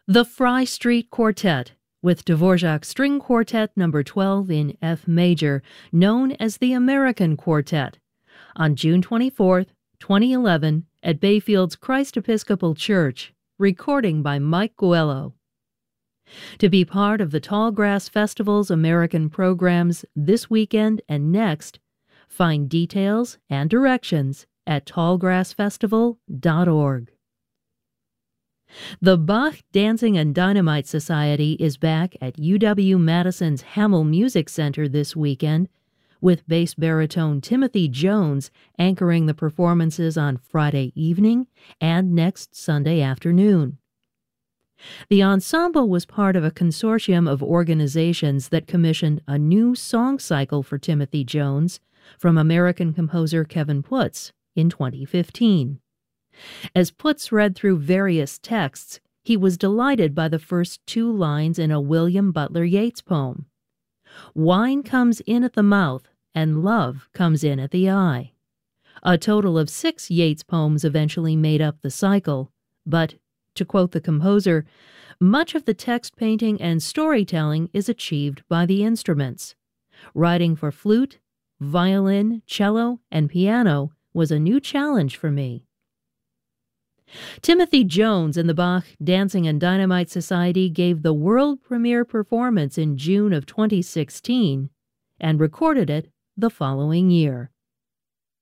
The Fry Street Quartet, with Dvorak String Quartet No. 12 in F major, known as the American Quartet, on June 24, 2011, at Bayfield's Christ Episcopal Church, recording by Mike Guello. To be part of the Tallgrass Festival's American programs this weekend and next, find details and directions at tallgrassfestival.org. The Bach Dancing and Dynamite Society is back at UW-Madison's Hamel Music Center this weekend, with bass baritone Timothy Jones anchoring the performances on Friday evening and next Sunday afternoon. The ensemble was part of a consortium of organizations that commissioned a new song cycle for Timothy Jones from American composer Kevin Putz in 2015. As Putz read through various texts, he was delighted by the first two lines in a William Butler Yeats poem. Wine comes in at the mouth, and love comes in at the eye. A total of 6 Yeats poems eventually made up the cycle, but, to quote the composer, much of the text painting and storytelling is achieved by the instruments. Writing for flute, violin, cello, and piano was a new challenge for me. Timothy Jones and the Bach Dancing and Dynamite Society gave the world premiere performance in June of 2016 and recorded it the following year.